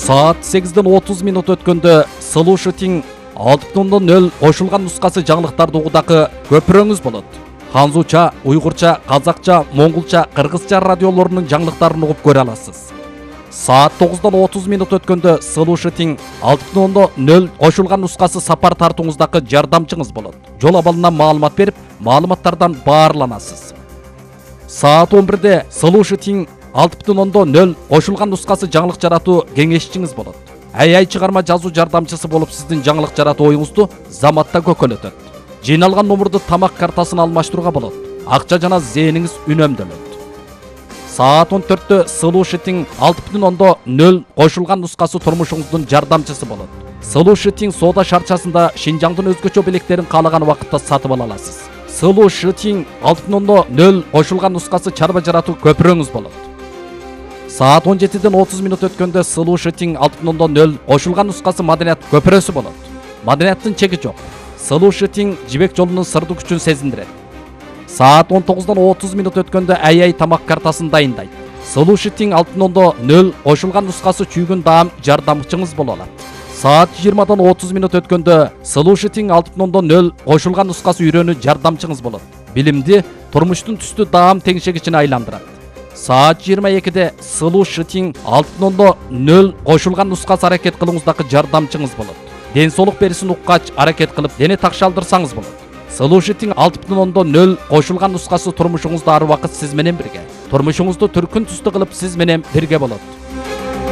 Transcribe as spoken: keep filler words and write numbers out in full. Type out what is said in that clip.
Saat сегизден отуз минут өткөндө Слушатиң алты бүтүн нөл кошулган нускасы жаңылыктарды угудагы көпүрөңүз болот. Ханзуча, уйгурча, казакча, моңголча, кыргызча радиолорунун жаңылыктарын угуп көрө аласыз. Saat тогуздон отуз минут өткөндө Слушатиң алты бүтүн нөл кошулган нускасы сапар тартууңуздагы жардамчыңыз болот. Жол абалынан маалымат берип, маалыматтардан баарланасыз. Saat он бирде Слушатиң алты бүтүн нөл кошулган нускасы жаңылык жаратуу кеңешчиңиз болот. Ай-ай чыгарма жазуу жардамчысы болуп сиздин жаңылык жаратуу оюңузду заматта көкөлөтөт. Жыйналган номурду тамак картасына алмаштырууга болот. Акча жана зээниңиз үнөмдөлөт. Saat он төрттө Слушатиң алты бүтүн нөл кошулган нускасы турмушуңуздун жардамчысы болот. Слушатиң соода шарчасында Шинжаңдын өзгөчө белектерин каалаган убакытта сатып ала аласыз. Слушатиң алты бүтүн нөл кошулган нускасы чарба жаратуу көпүрөңүз болот. Saat он жетиден отуз минут өткөндө Слушатиң алты бүтүн нөл кошулган нускасы маданият көпүрөсү болот. Маданияттын чеги жок. Слушатиң жибек жолунун сырдуу күчүн сезиндирет. Saat он тогуздон отуз минут өткөндө ай-ай тамак картасын дайындайт. Слушатиң алты бүтүн нөл кошулган нускасы чүйгүн даам жардамчыңыз боло алат. Saat жыйырмадан отуз минут өткөндө Слушатиң алты бүтүн нөл кошулган нускасы үйрөнүү жардамчыңыз болот. Билимди турмуштун түстүү даам теңшегичине айландырат. Saat жыйырма экиде Слушатиң алты бүтүн нөл кошулган нускасы аракет кылууңуздагы жардамчыңыз болот. Ден соолук берисин уккач аракет кылып дене такшалдырсаңыз болот. Слушатиң алты бүтүн нөл кошулган нускасы турмушуңузда ар убакыт сиз менен бирге. Турмушуңузду түркүн түстүү кылып сиз менен бирге болот.